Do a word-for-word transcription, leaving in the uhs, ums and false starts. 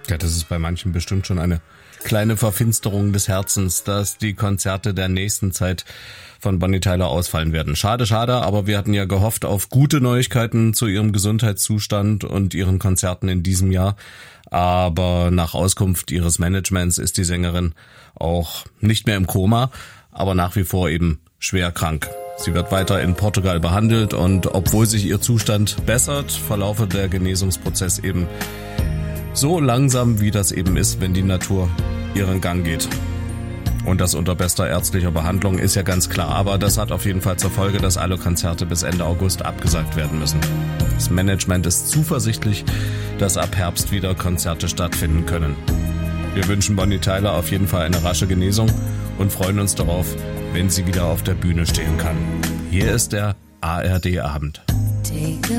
Ja, das ist bei manchen bestimmt schon eine kleine Verfinsterung des Herzens, dass die Konzerte der nächsten Zeit von Bonnie Tyler ausfallen werden. Schade, schade, aber wir hatten ja gehofft auf gute Neuigkeiten zu ihrem Gesundheitszustand und ihren Konzerten in diesem Jahr. Aber nach Auskunft ihres Managements ist die Sängerin auch nicht mehr im Koma, aber nach wie vor eben schwer krank. Sie wird weiter in Portugal behandelt und obwohl sich ihr Zustand bessert, verlaufe der Genesungsprozess eben so langsam, wie das eben ist, wenn die Natur ihren Gang geht. Und das unter bester ärztlicher Behandlung ist ja ganz klar, aber das hat auf jeden Fall zur Folge, dass alle Konzerte bis Ende August abgesagt werden müssen. Das Management ist zuversichtlich, dass ab Herbst wieder Konzerte stattfinden können. Wir wünschen Bonnie Tyler auf jeden Fall eine rasche Genesung und freuen uns darauf, wenn sie wieder auf der Bühne stehen kann. Hier ist der A R D-Abend.